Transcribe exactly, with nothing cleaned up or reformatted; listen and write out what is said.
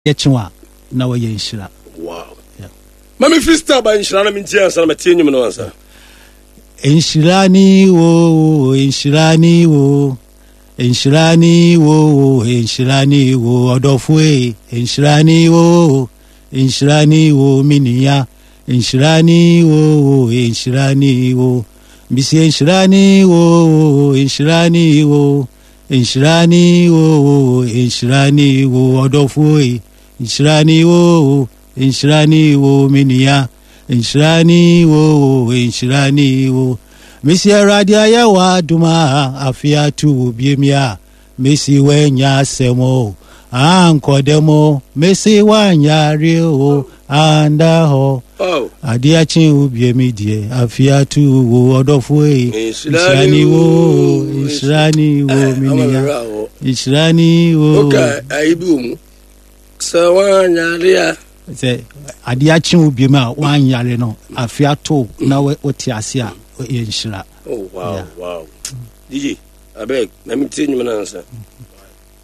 yechwa na wa yenshira. Wow. Yeah. Mami freestyle ba yenshira na mintia ansa na matie nyum no ansa. Enshirani wo, enshirani wo. Enshirani wo, enshirani wo odofwe. Enshirani wo, enshirani wo minia. Enshirani wo, enshirani wo. Misi enshirani wo, enshirani wo. Enshirani wo, enshirani wo odofwe. Enshirani wo, enshirani wo minia. Enshirani wo, enshirani wo. Misi radia ya waduma afiatu biemia. Misi wenya semo anko demo. Misi wanya rio anda ho. Oh. Adia chin ubiemi die afiatu wo odofwe. Enshirani wo, enshirani wo minia. Enshirani wo. Okay, aibu. Sawanya ria. Say adia chin ubiemi a wanya no afiatu na woti ase a yenshira. Oh wow, yeah. Wow. D J, I beg, let me tell you my answer.